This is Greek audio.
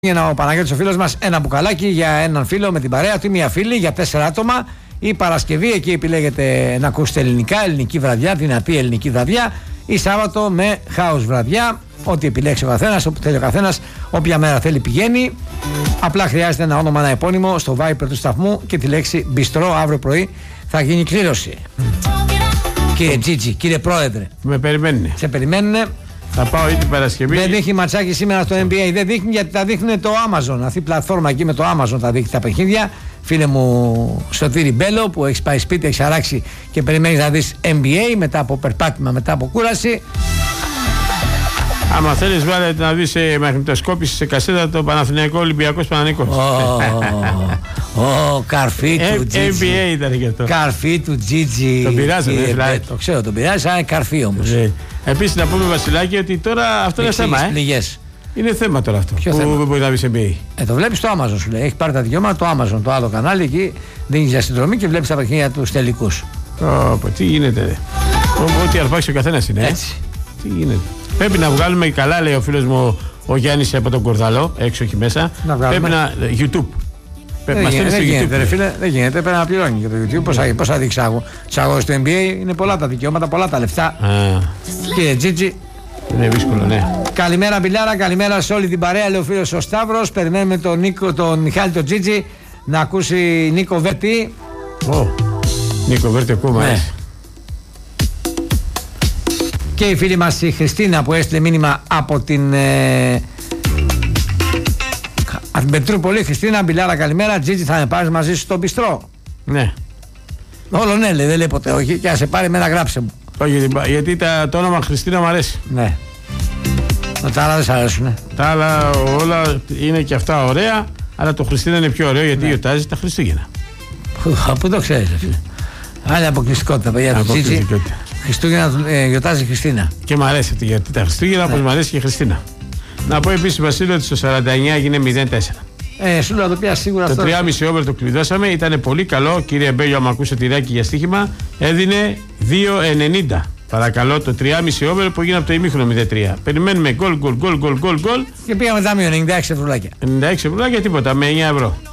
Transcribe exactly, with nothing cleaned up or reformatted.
Για ο Παναγιώτης ο φίλος μας, ένα μπουκαλάκι για έναν φίλο με την παρέα του, μία φίλη για τέσσερα άτομα. Η Παρασκευή εκεί επιλέγετε να ακούσετε ελληνικά, ελληνική βραδιά, δυνατή ελληνική βραδιά. Ή Σάββατο με house βραδιά. Ό,τι επιλέξει ο καθένας, όπου θέλει ο καθένας, όποια μέρα θέλει πηγαίνει. Απλά χρειάζεται ένα όνομα, ένα επώνυμο στο Viber του σταθμού και τη λέξη μπιστρό. Αύριο πρωί θα γίνει κλήρωση. Κύριε Τζίτζι, κύριε Πρόεδρε. Με περιμένουν. Σε περιμένουνε. Θα πάω ή την Παρασκευή. Δεν δείχνει ματσάκι σήμερα στο N B A. Δεν δείχνει γιατί τα δείχνει το Amazon. Αυτή η πλατφόρμα εκεί με το Amazon τα δείχνει τα παιχνίδια. Φίλε μου Σωτήρη Μπέλο που έχει πάει σπίτι, έχει αράξει και περιμένει να δει N B A μετά από περπάτημα, μετά από κούραση. Άμα θέλεις βάλε να δεις σε μαγνητοσκόπηση σε κασέτα το Παναθηναϊκό Ολυμπιακός Παναθηναϊκός. Ω, καρφί του Τζίτζι. N B A ήταν και αυτό. Καρφί του Τζίτζι. Τον πειράζει, δηλαδή. Το ξέρω, τον πειράζει, αλλά είναι καρφί όμως. Επίσης να πούμε, Βασιλάκη, ότι τώρα αυτό είναι θέμα. Είναι θέμα τώρα αυτό. Ποιο που θέμα? μπορεί να βρει N B A. Ε, το βλέπεις στο Amazon σου λέει. Έχει πάρει τα δικαιώματα το Amazon, το άλλο κανάλι εκεί. Δίνεις για συνδρομή και βλέπεις τα παιχνίδια του τελικούς. Ωπω, τι γίνεται, ρε. Ό,τι αρπάξει ο καθένας είναι. Έτσι. Τι γίνεται. Πρέπει να βγάλουμε καλά, λέει ο φίλος μου ο Γιάννης από τον Κορδαλό, έξω εκεί μέσα. Να πρέπει να. YouTube. Δεν, γίνεται, δεν, γίνεται, ρε φίλε, δεν γίνεται, πρέπει να πληρώνει για το YouTube. Πώς θα, πώς θα δείξει άγω. Τις αγώσεις του N B A είναι πολλά τα δικαιώματα, πολλά τα λεφτά. Α. Κύριε Τζίτζι. Είναι δύσκολο, ναι. Καλημέρα, Μπιλάρα, καλημέρα σε όλη την παρέα. Λέει ο φίλος ο Σταύρος. Περιμένουμε τον, Νίκο, τον Μιχάλη τον Τζίτζι να ακούσει Νίκο Βέρτη. Ω, Νίκο Βέρτη, ακόμα. Ναι. Και η φίλη μας η Χριστίνα που έστειλε μήνυμα από την ε, Πετρούπολη. Χριστίνα, Μπιλάρα, καλημέρα. Τζίτζι, θα με πάρεις μαζί σου στο μπιστρό? Ναι. Όλο ναι, λέει, δεν λέει ποτέ όχι. Και να σε πάρει με ένα γράψε μου. Όχι, γιατί τα, το όνομα Χριστίνα μου αρέσει. Ναι. Τα άλλα δεν σ' αρέσουνε. Τα άλλα όλα είναι και αυτά ωραία, αλλά το Χριστίνα είναι πιο ωραίο γιατί ναι. Γιορτάζει τα Χριστούγεννα. Πού το ξέρεις, φίλε. Άλλη αποκλειστικότητα, παιδιά. Αποκλειστικότητα. Χριστούγεννα ε, γιορτάζει η Χριστίνα. Και μου αρέσει αυτή γιατί τα Χριστούγεννα, ναι. Όπως μου αρέσει και η Χριστίνα. Να πω επίσης, Βασίλειο, ότι στο σαράντα εννιά έγινε μηδέν τέσσερα. Ε, σου λέω το πια σίγουρα το αυτό. τρία κόμμα πέντε over το κλειδώσαμε, ήταν πολύ καλό. Κύριε Μπέλιο, άμα ακούσετε τυράκι για στοίχημα, έδινε δύο ενενήντα. Παρακαλώ, το τρία κόμμα πέντε over που έγινε από το ημίχρονο μηδέν τρία. Περιμένουμε γκολ, γκολ, γκολ, γκολ, γκολ. Και πήγαμε τα μείον ενενήντα έξι ευρουλάκια. ενενήντα έξι ευρουλάκια, τίποτα, με εννιά ευρώ.